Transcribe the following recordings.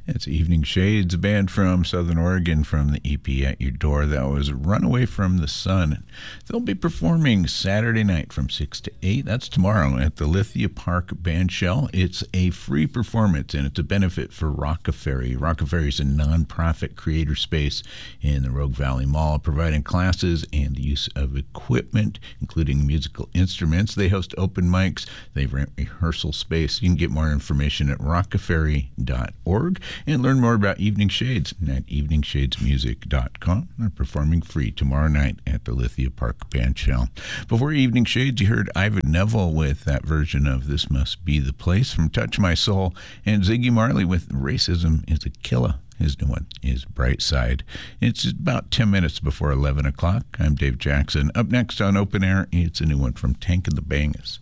It's Evening Shades, a band from Southern Oregon from the EP At Your Door. That was Runaway from the Sun. They'll be performing Saturday night from 6 to 8. That's tomorrow at the Lithia Park Bandshell. It's a free performance, and it's a benefit for Rockaferry. Rockaferry is a non-profit creator space in the Rogue Valley Mall, providing classes and the use of equipment, including musical instruments. They host open mics. They rent rehearsal space. You can get more information at rockaferry.org. And learn more about Evening Shades at eveningshadesmusic.com. They're performing free tomorrow night at the Lithia Park Bandshell. Before Evening Shades, you heard Ivan Neville with that version of This Must Be the Place from Touch My Soul, and Ziggy Marley with Racism is a Killer. His new one is Bright Side. It's about 10 minutes before 11 o'clock. I'm Dave Jackson. Up next on Open Air, it's a new one from Tank and the Bangas.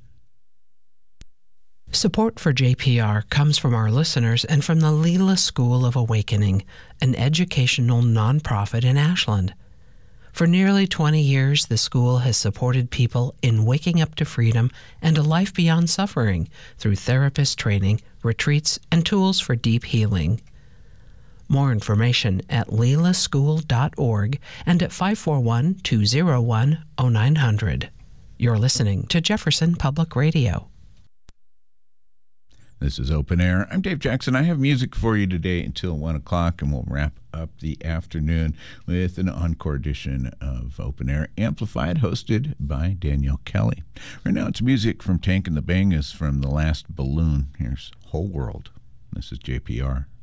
Support for JPR comes from our listeners and from the Leela School of Awakening, an educational nonprofit in Ashland. For nearly 20 years, the school has supported people in waking up to freedom and a life beyond suffering through therapist training, retreats, and tools for deep healing. More information at leelaschool.org and at 541-201-0900. You're listening to Jefferson Public Radio. This is Open Air. I'm Dave Jackson. I have music for you today until 1 o'clock, and we'll wrap up the afternoon with an encore edition of Open Air Amplified, hosted by Danielle Kelly. Right now, it's music from Tank and the Bangas from The Last Balloon. Here's Whole World. This is JPR.